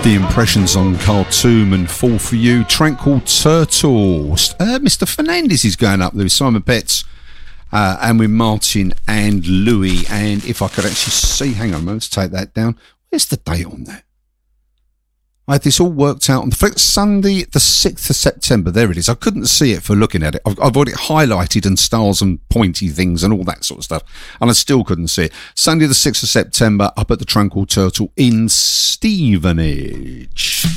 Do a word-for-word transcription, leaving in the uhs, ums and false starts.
The Impressions on Khartoum and Fall For You, Tranquil Turtle. Uh, Mister Fernandez is going up there with Simon Betts uh, and with Martin and Louis. And if I could actually see, hang on a moment, let's take that down. Where's the date on that? I had this all worked out on the Sunday, the sixth of September. There it is. I couldn't see it for looking at it. I've, I've got it highlighted and stars and pointy things and all that sort of stuff. And I still couldn't see it. Sunday, the sixth of September, up at the Tranquil Turtle in Stevenage.